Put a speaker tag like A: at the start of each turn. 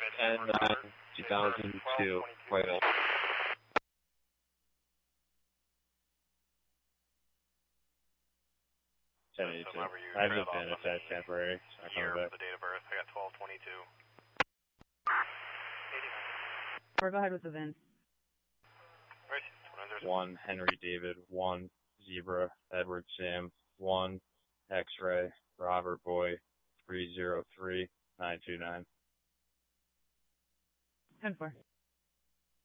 A: 10/9/2002. Quite old. I moved in. It's at temporary. It's not coming back.
B: The date of birth. I got 12/22.
C: Or go ahead with the VIN.
A: 1 Henry David, 1 Zebra Edward Sam, 1 X-Ray Robert Boy, 303-929.
C: 10-4.